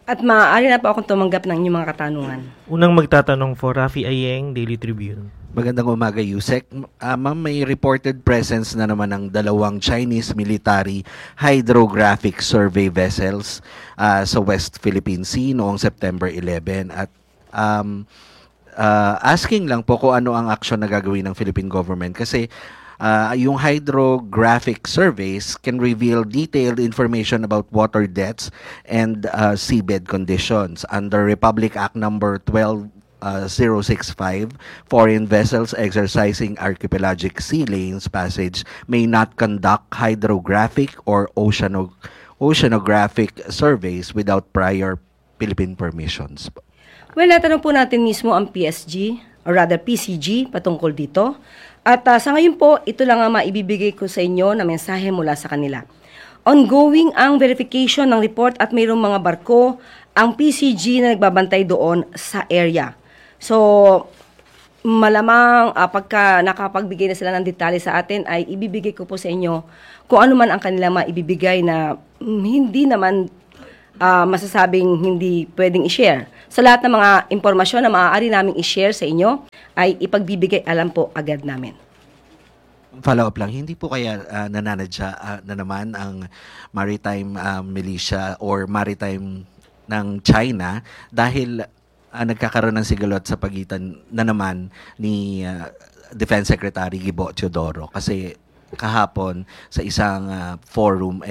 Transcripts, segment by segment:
At maaari na po akong tumanggap ng inyong mga katanungan. Unang magtatanong for Rafi Ayeng, Daily Tribune. Magandang umaga, Yusek. Ma'am, may reported presence na naman ng dalawang Chinese military hydrographic survey vessels sa West Philippine Sea noong September 11. At asking lang po kung ano ang aksyon na gagawin ng Philippine government kasi yung hydrographic surveys can reveal detailed information about water depths and seabed conditions. Under Republic Act number 12065, foreign vessels exercising archipelagic sea lanes passage may not conduct hydrographic or oceanographic surveys without prior Philippine permissions. Well, natanong po natin mismo ang PSG, or rather PCG, patungkol dito. At sa ngayon po, ito lang ang maibibigay ko sa inyo na mensahe mula sa kanila. Ongoing ang verification ng report at mayroong mga barko ang PCG na nagbabantay doon sa area. So, malamang pagka nakapagbigay na sila ng detalye sa atin ay ibibigay ko po sa inyo kung ano man ang kanila maibibigay na hindi naman masasabing hindi pwedeng i-share. Sa lahat ng mga impormasyon na maaari naming i-share sa inyo ay ipagbibigay alam po agad namin. Follow-up lang, hindi po kaya nananadya na naman ang maritime militia or maritime ng China dahil nagkakaroon ng sigalot sa pagitan na naman ni Defense Secretary Gibo Teodoro kasi kahapon sa isang forum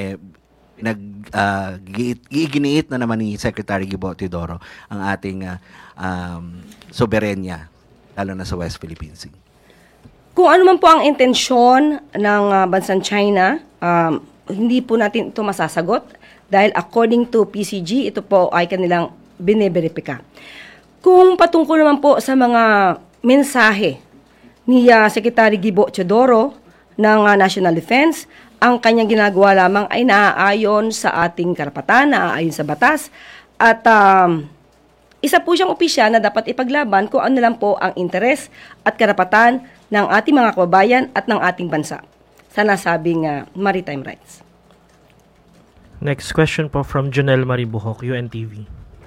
giniit na naman ni Secretary Gibo Teodoro ang ating soberenya lalo na sa West Philippine Sea. Kung ano man po ang intensyon ng bansang China, hindi po natin ito masasagot dahil according to PCG, ito po ay kanilang biniberipika. Kung patungkol naman po sa mga mensahe ni Secretary Gibo Teodoro ng National Defense, ang kanyang ginagawa lamang ay naaayon sa ating karapatan, naaayon sa batas, at isa po siyang opisyal na dapat ipaglaban kung ano lang po ang interes at karapatan ng ating mga kababayan at ng ating bansa sa nasabing maritime rights. Next question po from Jonel Maribuhok, UNTV.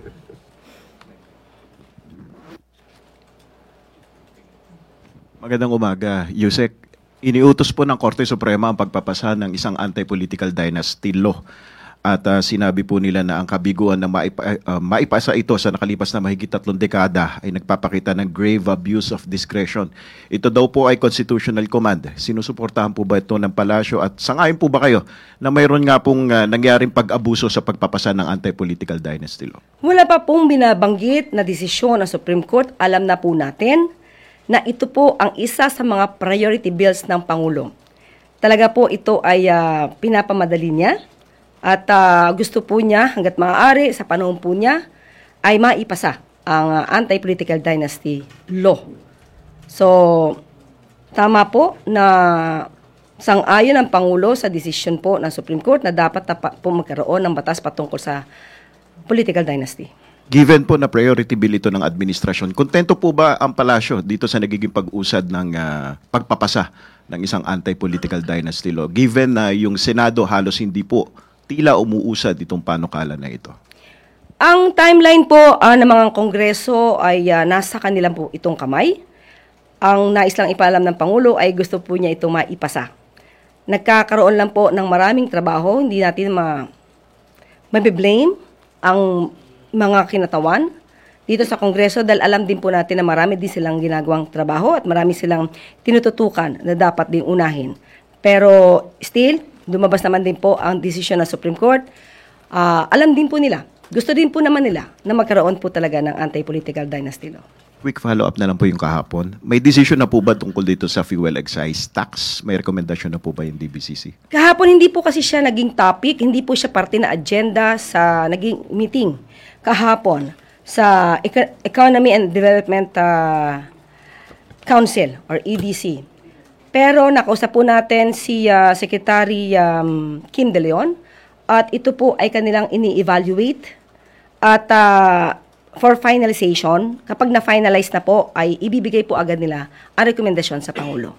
Magandang umaga, Yusek. Iniutos po ng Korte Suprema ang pagpapasa ng isang anti-political dynasty law. At sinabi po nila na ang kabiguan na maipasa ito sa nakalipas na mahigit 3 dekada ay nagpapakita ng grave abuse of discretion. Ito daw po ay constitutional command. Sinusuportahan po ba ito ng palasyo at sangayon po ba kayo na mayroon nga pong nangyaring pag-abuso sa pagpapasa ng anti-political dynasty law? Wala pa pong binabanggit na desisyon ng Supreme Court. Alam na po natin na ito po ang isa sa mga priority bills ng Pangulo. Talaga po ito ay pinapamadali niya at gusto po niya hanggat maaari sa panahon po niya ay maipasa ang anti-political dynasty law. So, tama po na sang-ayon ang Pangulo sa desisyon po ng Supreme Court na dapat na po magkaroon ng batas patungkol sa political dynasty. Given po na priority bill ito ng administrasyon, kontento po ba ang palasyo dito sa nagiging pag-usad ng pagpapasa ng isang anti-political dynasty law? Given na yung Senado halos hindi po tila umuusad itong panukala na ito. Ang timeline po ng mga kongreso ay nasa kanilang po itong kamay. Ang nais lang ipaalam ng Pangulo ay gusto po niya itong maipasa. Nagkakaroon lang po ng maraming trabaho, hindi natin mabiblame ang mga kinatawan dito sa Kongreso dahil alam din po natin na marami din silang ginagawang trabaho at marami silang tinututukan na dapat din unahin. Pero still, lumabas naman din po ang desisyon ng Supreme Court. Alam din po nila, gusto din po naman nila na magkaroon po talaga ng anti-political dynasty law. Quick follow-up na lang po yung kahapon. May decision na po ba tungkol dito sa fuel excise tax? May rekomendasyon na po ba yung DBCC? Kahapon hindi po kasi siya naging topic, hindi po siya parte na agenda sa naging meeting kahapon sa Economy and Development Council or EDC. Pero nakausap po natin si Secretary Kim De Leon at ito po ay kanilang ini-evaluate at for finalization, kapag na-finalize na po ay ibibigay po agad nila ang rekomendasyon sa Pangulo.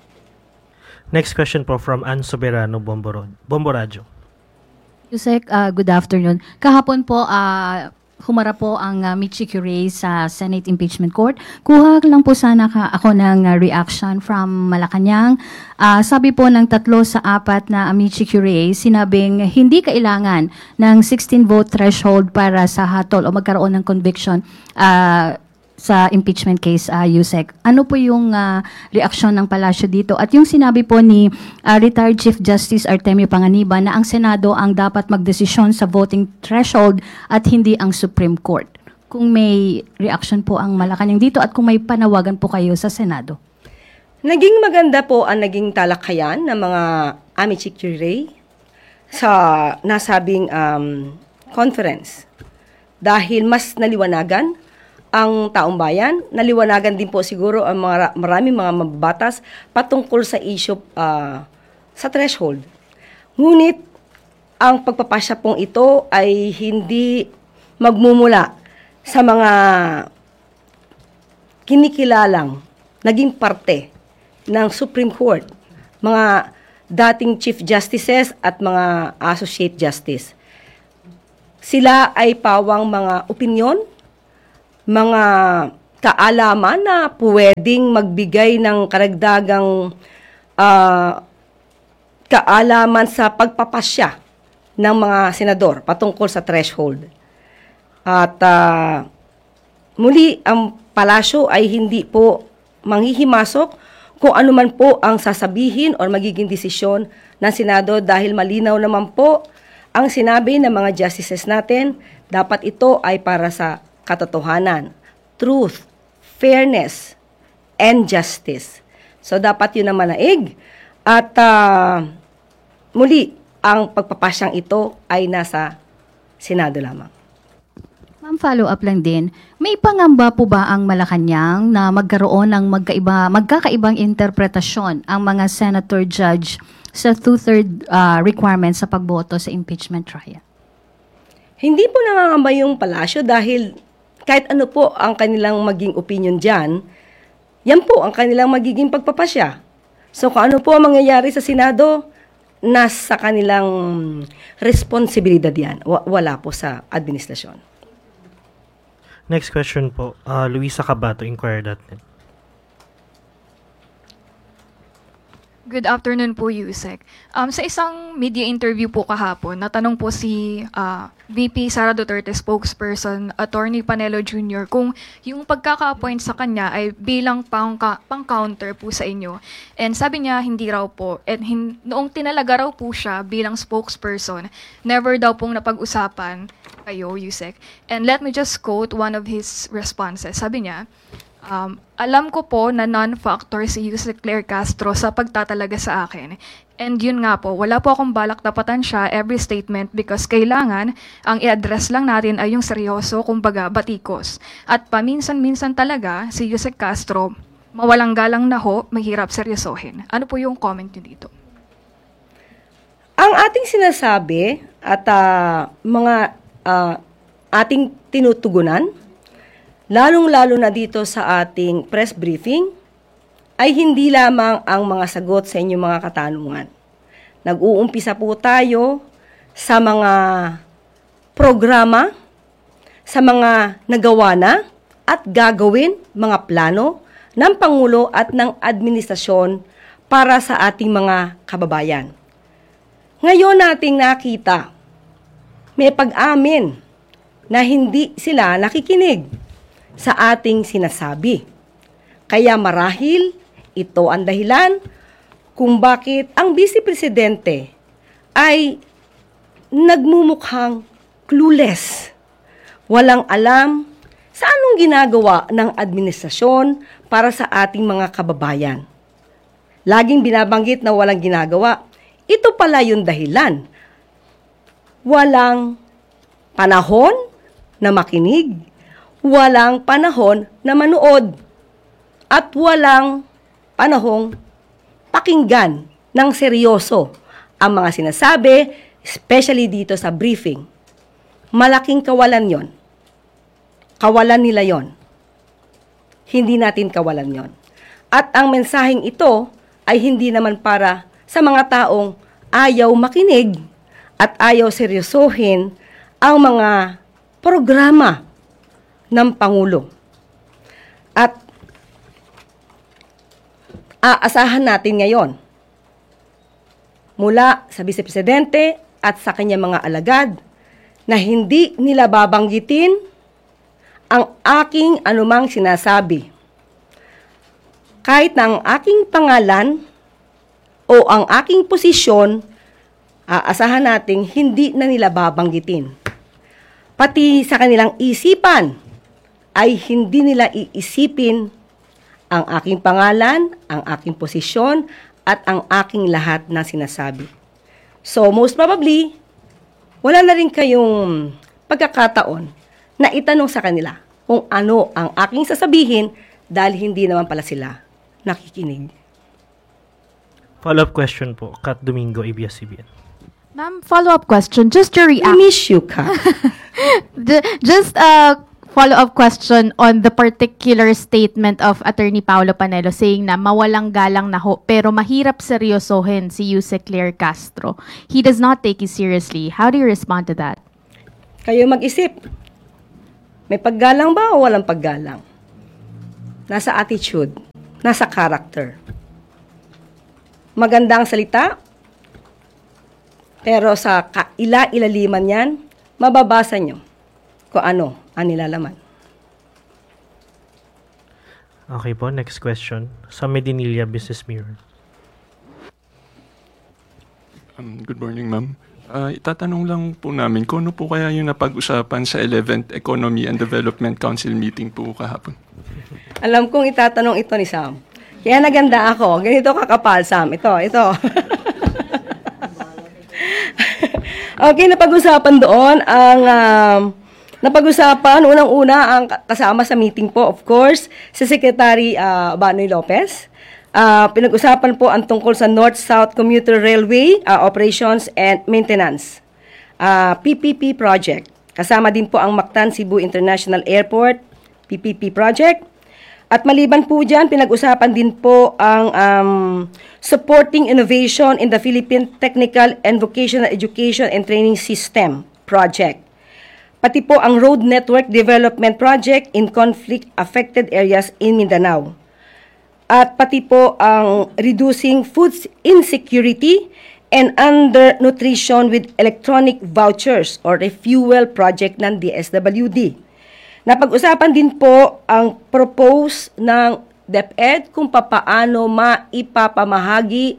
Next question po from Ann Soberano, Bomboradyo. Yusek, good afternoon. Kahapon po, humarap po ang Michi Curie sa Senate Impeachment Court. Kuha lang po sana ako ng reaction from Malacanang. Sabi po ng 3 sa 4 na Michi Curie, sinabing hindi kailangan ng 16-vote threshold para sa hatol o magkaroon ng conviction sa impeachment case, Yusek. Ano po yung reaksyon ng palasyo dito? At yung sinabi po ni retired Chief Justice Artemio Panganiban na ang Senado ang dapat magdesisyon sa voting threshold at hindi ang Supreme Court. Kung may reaksyon po ang Malacanang dito at kung may panawagan po kayo sa Senado. Naging maganda po ang naging talakayan ng mga Amici Curie sa nasabing conference dahil mas naliwanagan ang taong bayan, naliwanagan din po siguro ang maraming mga mababatas patungkol sa issue sa threshold. Ngunit ang pagpapasya pong ito ay hindi magmumula sa mga kinikilalang naging parte ng Supreme Court, mga dating Chief Justices at mga Associate Justice. Sila ay pawang mga opinyon, mga kaalaman na pwedeng magbigay ng karagdagang kaalaman sa pagpapasya ng mga senador patungkol sa threshold. At muli, ang palasyo ay hindi po manghihimasok kung ano man po ang sasabihin o magiging desisyon ng Senado dahil malinaw naman po ang sinabi ng mga justices natin, dapat ito ay para sa katotohanan, truth, fairness, and justice. So, dapat yun ang manaig. At muli, ang pagpapasyang ito ay nasa Senado lamang. Ma'am, follow up lang din. May pangamba po ba ang Malacanang na magkaroon ng magkakaibang interpretasyon ang mga senator judge sa 2/3 requirement sa pagboto sa impeachment trial? Hindi po nangangamba yung palasyo dahil kahit ano po ang kanilang maging opinion dyan, yan po ang kanilang magiging pagpapasya. So kung ano po ang mangyayari sa Senado, nasa kanilang responsibilidad yan. Wala po sa administrasyon. Next question po, Luisa Cabato, Inquirer.net. Good afternoon po, Yusek. Sa isang media interview po kahapon, natanong po si VP Sara Duterte spokesperson, Attorney Panelo Jr., kung yung pagkaka-appoint sa kanya ay bilang pang-counter po sa inyo. And sabi niya, hindi raw po. And noong tinalaga raw po siya bilang spokesperson, never daw pong napag-usapan kayo, Yusek. And let me just quote one of his responses. Sabi niya, alam ko po na non-factor si Yusek Claire Castro sa pagtatalaga sa akin. And yun nga po, wala po akong balak tapatan siya every statement because kailangan ang i-address lang natin ay yung seryoso, kumbaga batikos. At paminsan-minsan talaga si Yusek Castro, mawalang galang na ho, mahirap seryosohin. Ano po yung comment niyo dito? Ang ating sinasabi at mga ating tinutugunan, lalong-lalo na dito sa ating press briefing, ay hindi lamang ang mga sagot sa inyong mga katanungan. Nag-uumpisa po tayo sa mga programa, sa mga nagawa na at gagawin mga plano ng Pangulo at ng administrasyon para sa ating mga kababayan. Ngayon nating nakita, may pag-amin na hindi sila nakikinig sa ating sinasabi. Kaya marahil ito ang dahilan kung bakit ang Vice Presidente ay nagmumukhang clueless. Walang alam sa anong ginagawa ng administrasyon para sa ating mga kababayan. Laging binabanggit na walang ginagawa. Ito pala yung dahilan. Walang panahon na makinig, walang panahon na manood, at walang panahong pakinggan ng seryoso ang mga sinasabi, especially dito sa briefing. Malaking kawalan yon. Kawalan nila yon. Hindi natin kawalan yon. At ang mensaheng ito ay hindi naman para sa mga taong ayaw makinig at ayaw seryosohin ang mga programa ng Pangulo. At aasahan natin ngayon mula sa Vice Presidente at sa kanyang mga alagad na hindi nila babanggitin ang aking anumang sinasabi. Kahit na ang aking pangalan o ang aking posisyon, aasahan nating hindi na nila babanggitin. Pati sa kanilang isipan ay hindi nila iisipin ang aking pangalan, ang aking posisyon, at ang aking lahat na sinasabi. So, most probably, wala na rin kayong pagkakataon na itanong sa kanila kung ano ang aking sasabihin dahil hindi naman pala sila nakikinig. Follow-up question po, Kat Domingo, ABS-CBN. Ma'am, follow-up question. Just your I reaction. miss you, Kat. Just a follow-up question on the particular statement of Attorney Paulo Panelo saying na mawalang galang na ho, pero mahirap seryosohin si Yusek Claire Castro. He does not take it seriously. How do you respond to that? Kayo mag-isip. May paggalang ba o walang paggalang? Nasa attitude, nasa character. Magandang salita, pero sa kaila-ilaliman yan, mababasa nyo kung ano ang nilalaman. Okay po, next question. Sa Medinilla Business Mirror. Good morning, ma'am. Itatanong lang po namin, kung ano po kaya yung napag-usapan sa 11th Economy and Development Council meeting po kahapon? Alam kong itatanong ito ni Sam. Kaya naganda ako. Ganito kakapal, Sam. Ito. Okay, napag-usapan doon ang unang-una ang kasama sa meeting po, of course, si Secretary Banoy Lopez. Pinag-usapan po ang tungkol sa North-South Commuter Railway Operations and Maintenance, PPP project. Kasama din po ang Mactan Cebu International Airport, PPP project. At maliban po dyan, pinag-usapan din po ang Supporting Innovation in the Philippine Technical and Vocational Education and Training System project. Pati po ang Road Network Development Project in conflict-affected areas in Mindanao. At pati po ang Reducing Food Insecurity and Undernutrition with Electronic Vouchers or Refuel Project ng DSWD. Napag-usapan din po ang propose ng DepEd kung papaano maipapamahagi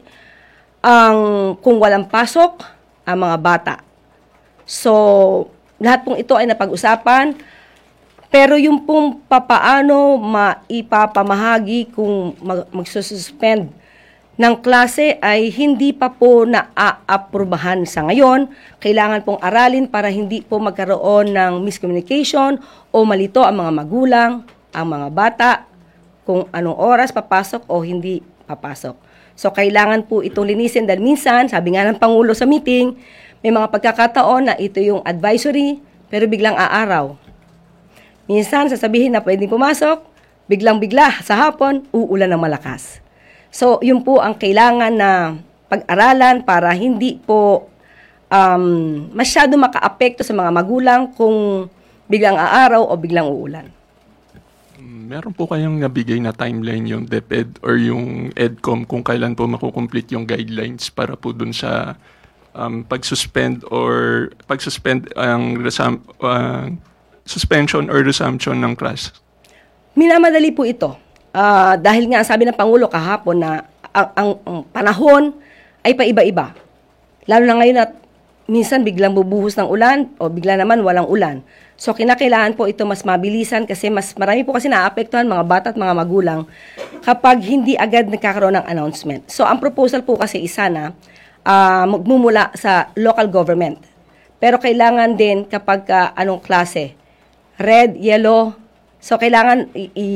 kung walang pasok ang mga bata. So, lahat pong ito ay napag-usapan, pero yung pong papaano maipapamahagi kung magsususpend ng klase ay hindi pa po na-aaprubahan sa ngayon. Kailangan pong aralin para hindi po magkaroon ng miscommunication o malito ang mga magulang, ang mga bata, kung anong oras papasok o hindi papasok. So, kailangan po itong linisin dahil minsan, sabi nga ng Pangulo sa meeting, may mga pagkakataon na ito yung advisory, pero biglang aaraw. Minsan, sasabihin na pwedeng pumasok, biglang-bigla sa hapon, uulan ng malakas. So, yun po ang kailangan na pag-aralan para hindi po masyado maka-apekto sa mga magulang kung biglang aaraw o biglang uulan. Meron po kayong nabigay na timeline yung DepEd or yung EDCOM kung kailan po makukomplete yung guidelines para po dun sa pag-suspend ang suspension or resumption ng class? Minamadali po ito. Dahil nga sabi ng Pangulo kahapon na ang panahon ay paiba-iba. Lalo na ngayon at minsan biglang bubuhos ng ulan o bigla naman walang ulan. So kinakailangan po ito mas mabilisan kasi mas marami po kasi naapektuhan mga bata at mga magulang kapag hindi agad nagkakaroon ng announcement. So ang proposal po kasi isa na magmumula sa local government. Pero kailangan din kapag anong klase, red, yellow, so kailangan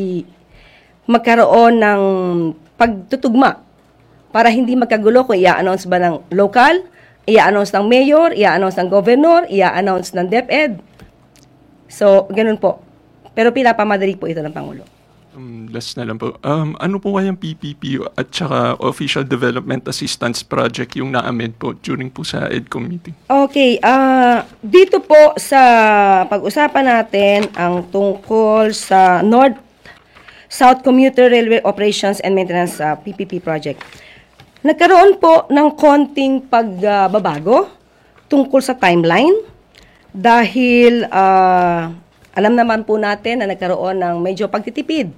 magkaroon ng pagtutugma para hindi magkagulo kung i-announce ba ng local, i-announce ng mayor, i-announce ng governor, i-announce ng DepEd. So, ganun po. Pero pinapamadali po ito ng Pangulo. Last na lang po. Ano po kayang PPP at saka Official Development Assistance Project yung na-amend po during po sa EDCOM meeting? Okay, dito po sa pag-usapan natin ang tungkol sa North-South Commuter Railway Operations and Maintenance PPP project. Nagkaroon po ng konting pagbabago tungkol sa timeline dahil alam naman po natin na nagkaroon ng medyo pagtitipid,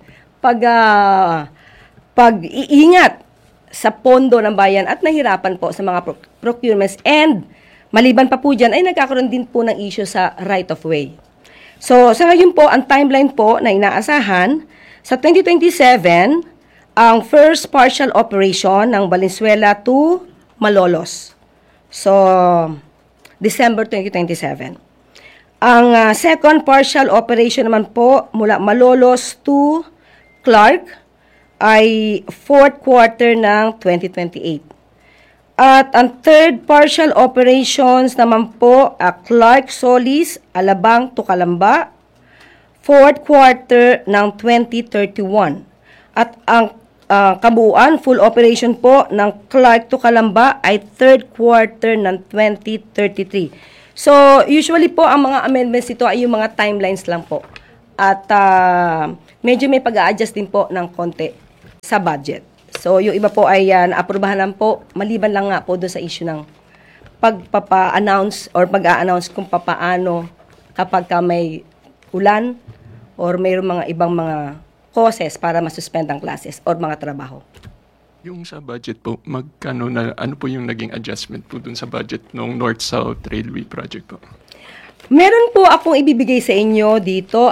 pag-iingat sa pondo ng bayan at nahirapan po sa mga procurements, and maliban pa po dyan ay nagkakaroon din po ng issue sa right of way. So sa ngayon po, ang timeline po na inaasahan sa 2027, ang first partial operation ng Valenzuela to Malolos. So December 2027. Ang second partial operation naman po mula Malolos to Clark ay fourth quarter ng 2028. At ang third partial operations naman po Clark Solis, Alabang to Calamba, fourth quarter ng 2031. At ang kabuuan, full operation po ng Clark to Calamba ay third quarter ng 2033. So, usually po, ang mga amendments ito ay yung mga timelines lang po. At medyo may pag-a-adjust din po ng konti sa budget. So, yung iba po ay naaprubahan lang po, maliban lang nga po doon sa issue ng pagpapa-announce or pag-a-announce kung papaano kapag may ulan or mayroong mga ibang mga causes para masuspend ang classes or mga trabaho. Yung sa budget po, ano po yung naging adjustment po dun sa budget ng North-South Railway Project po? Meron po akong ibibigay sa inyo dito.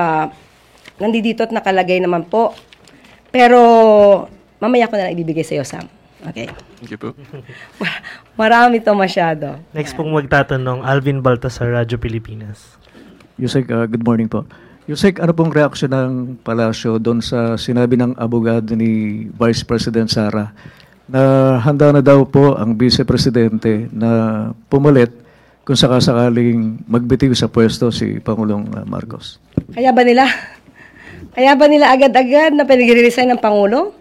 Nandito at nakalagay naman po. Pero mamaya ko na lang ibibigay sa iyo, Sam. Okay. Thank you po. Marami to masyado. Next pong magtatanong, Alvin Baltasar, Radyo Pilipinas. Yusek, good morning po. Yusek, ano pong reaksyon ng Palasyo doon sa sinabi ng abogado ni Vice President Sara na handa na daw po ang Vice Presidente na pumalit kung sakasakaling magbitiw sa pwesto si Pangulong Marcos? Kaya ba nila agad-agad na pinag-resign ng Pangulo?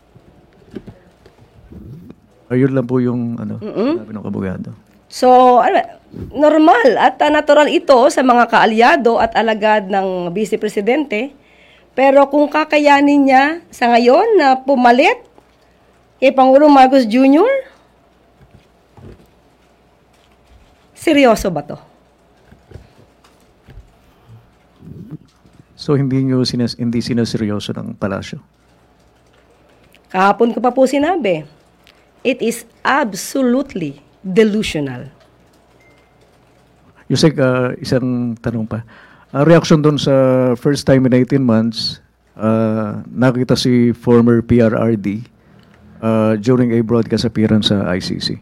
Ayun lang po yung sinabi ng abogado. So, normal at natural ito sa mga kaalyado at alagad ng Vice Presidente. Pero kung kakayanin niya sa ngayon na pumalit kay Pangulong Marcos Jr., seryoso ba to? So, hindi sinaseryoso ng Palasyo? Kahapon ko pa po sinabi, it is absolutely delusional. Yusek, isang tanong pa. Reaction doon sa first time in 18 months, nakita si former PRRD during a broadcast appearance sa ICC.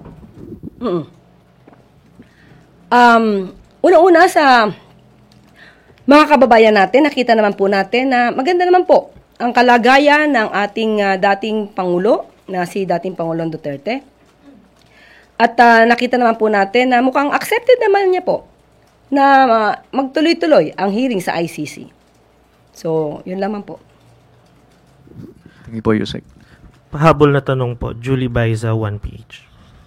Una-una sa mga kababayan natin, nakita naman po natin na maganda naman po ang kalagayan ng ating dating Pangulo, na si dating Pangulong Duterte. At nakita naman po natin na mukhang accepted naman niya po na magtuloy-tuloy ang hearing sa ICC. So, yun lamang po. Thank you po, Yusek. Pahabol na tanong po, Julie Baiza, 1PH.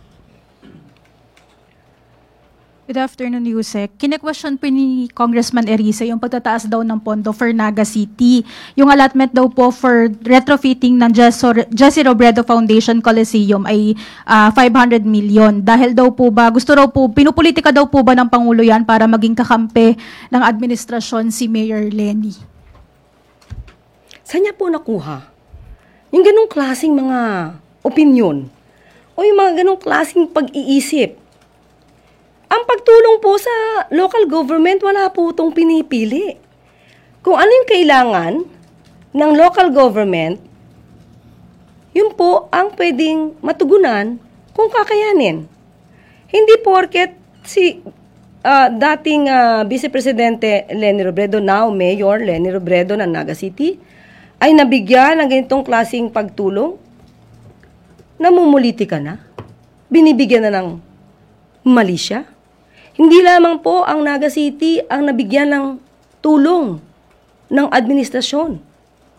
Good afternoon, Yusek. Kine-question po ni Congressman Erice yung pagtataas daw ng pondo for Naga City. Yung allotment daw po for retrofitting ng Jesse Robredo Foundation Coliseum ay 500 million. Dahil daw po ba, pinupolitika daw po ba ng Pangulo yan para maging kakampi ng administrasyon si Mayor Lenny? Saan niya po nakuha? Yung ganong klaseng mga opinion o yung mga ganong klaseng pag-iisip. Ang pagtulong po sa local government, wala po itong pinipili. Kung ano yung kailangan ng local government, yun po ang pwedeng matugunan kung kakayanin. Hindi porket si dating Vice Presidente Lenny Robredo, now Mayor Lenny Robredo ng Naga City, ay nabigyan ng ganitong klaseng pagtulong, namumuliti ka na, binibigyan na ng mali siya. Hindi lamang po ang Naga City ang nabigyan ng tulong ng administrasyon.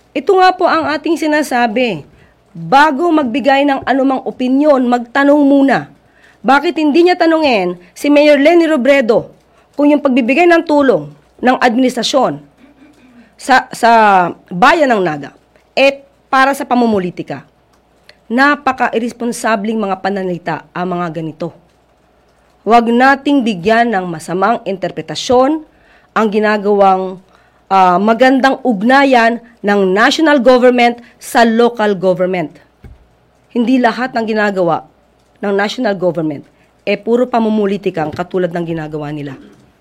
Ito nga po ang ating sinasabi. Bago magbigay ng anumang opinyon, magtanong muna. Bakit hindi niya tanungin si Mayor Leni Robredo kung yung pagbibigay ng tulong ng administrasyon sa bayan ng Naga para sa pamumulitika? Napaka-irresponsabling mga pananalita ang mga ganito. Huwag nating bigyan ng masamang interpretasyon ang ginagawang magandang ugnayan ng national government sa local government. Hindi lahat ng ginagawa ng national government puro pamumulitikang katulad ng ginagawa nila.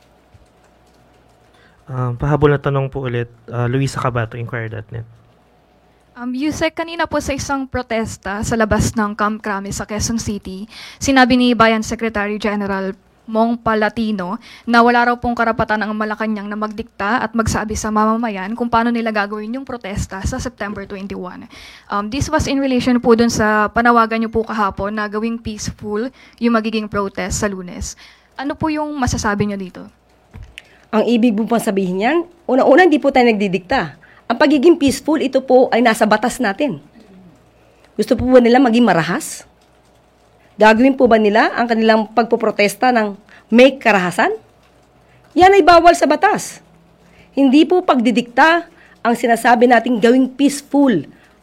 Pahabol na tanong po ulit, Luisa Cabato, Inquirer.net. Yusek, kanina po sa isang protesta sa labas ng Camp Crame sa Quezon City, sinabi ni Bayan Secretary General Mong Palatino na wala raw pong karapatan ng Malacanang na magdikta at magsabi sa mamamayan kung paano nila gagawin yung protesta sa September 21. This was in relation po dun sa panawagan niyo po kahapon na gawing peaceful yung magiging protest sa Lunes. Ano po yung masasabi niyo dito? Ang ibig po pang sabihin yan, una-una hindi po tayo nagdidikta. Ang pagiging peaceful, ito po ay nasa batas natin. Gusto po ba nila maging marahas? Gagawin po ba nila ang kanilang pagpoprotesta ng may karahasan? Yan ay bawal sa batas. Hindi po pagdidikta ang sinasabi nating gawing peaceful